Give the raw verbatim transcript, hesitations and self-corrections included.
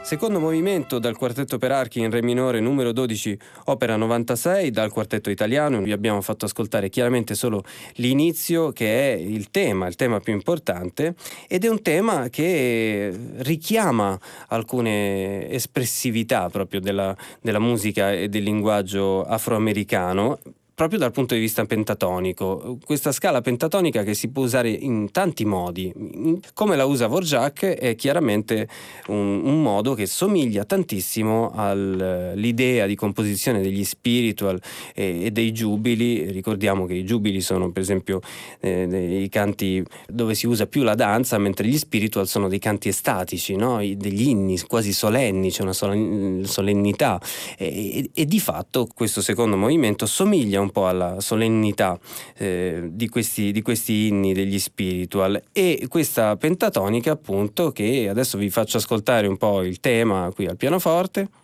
Secondo movimento dal quartetto per archi in re minore numero dodici, opera novantasei, dal quartetto italiano. Vi abbiamo fatto ascoltare chiaramente solo l'inizio, che è il tema, il tema più importante, ed è un tema che richiama alcune espressività proprio della, della musica e del linguaggio afroamericano, proprio dal punto di vista pentatonico. Questa scala pentatonica che si può usare in tanti modi. Come la usa Dvorak è chiaramente un, un modo che somiglia tantissimo all'idea di composizione degli spiritual e, e dei giubili. Ricordiamo che i giubili sono per esempio eh, dei canti dove si usa più la danza, mentre gli spiritual sono dei canti estatici, no? Degli inni quasi solenni, c'è una solennità e, e, e di fatto questo secondo movimento somiglia un po' alla solennità eh, di, questi, di questi inni degli spiritual, e questa pentatonica appunto, che adesso vi faccio ascoltare un po' il tema qui al pianoforte.